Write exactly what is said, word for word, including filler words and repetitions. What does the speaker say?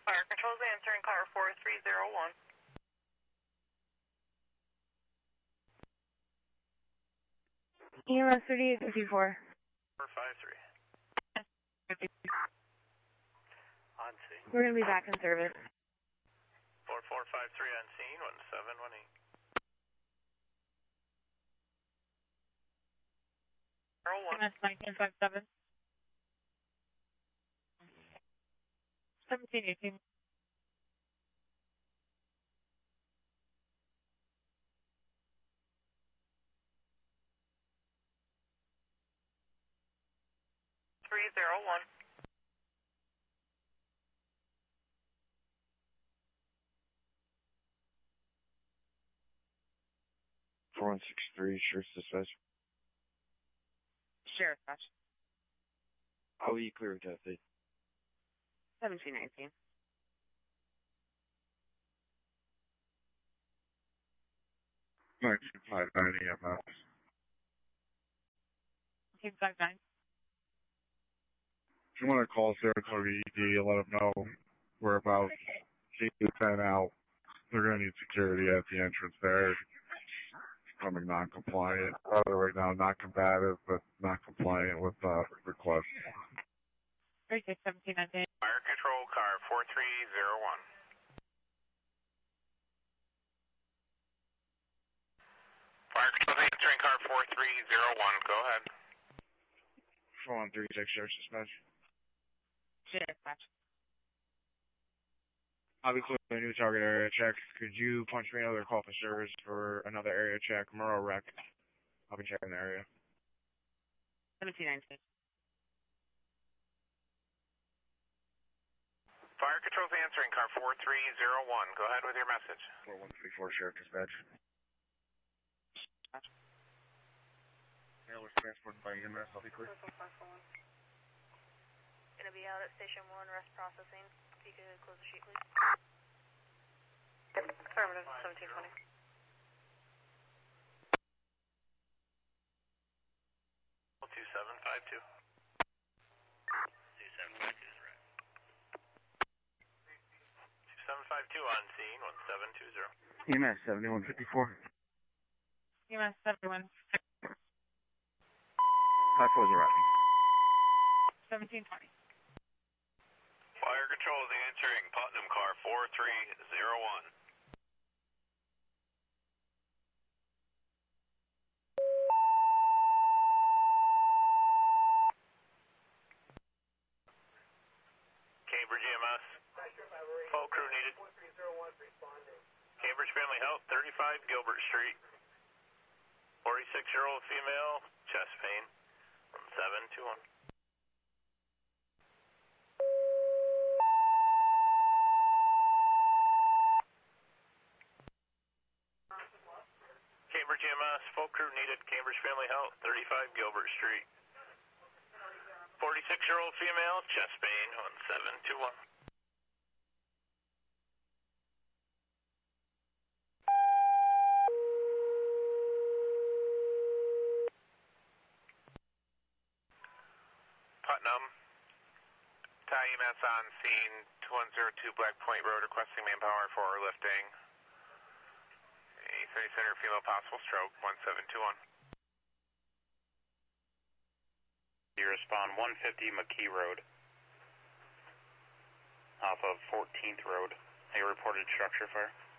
Fire control's answering car four three zero one. E M S thirty-eight fifty-four. four five three. On scene. We're going to be back in service. four four five three on scene, one seven one eight. Zero one. E M S nineteen fifty-seven. seventeen eighteen. three zero one. four one six three, Sheriff's Dispatch. Sheriff Dispatch. How will you clear with that thing? seventeen nineteen. nineteen five nine E M S. nineteen fifty-nine. If you want to call Saratoga E D and let them know we're about eight to ten out, they're going to need security at the entrance there. Becoming non-compliant. Uh, right now, not combative, but not compliant with uh, requests. thirty-six seventeen nineteen. Fire control car four three zero one. Fire control answering car four three zero one. Go ahead. four one three six, Sheriff's Dispatch. Sheriff Dispatch. Obviously, a new target area check. Could you punch me another call for service for another area check? Murrow Rec. I'll be checking the area. seventeen nineteen. Fire control's answering car four three zero one. Go ahead with your message. four one three four, Sheriff Dispatch. Mail was transported by E M S. I'll be clear. Gonna be out at station one, rest processing. If you could close the sheet, please. Affirmative, seventeen twenty. two seven five two. two seven five two is right. two seven five two on scene, one seven two zero. E M S seventy-one fifty-four. E M S seventy-one. five four is arriving. seventeen twenty. Fire control is answering Putnam car four three zero one. Cambridge E M S. Full crew needed. Cambridge Family Health, thirty-five Gilbert Street. forty-six-year-old female, chest pain, from seven two one. Cambridge E M S, full crew needed. Cambridge Family Health, thirty-five Gilbert Street. forty-six-year-old female, chest pain, one seven two one. Putnam, Thai E M S on scene, two one zero two Black Point Road, requesting manpower for lifting. A thirty center female possible stroke, one seven two one. You respond one fifty McKee Road, off of fourteenth Road. A reported structure fire.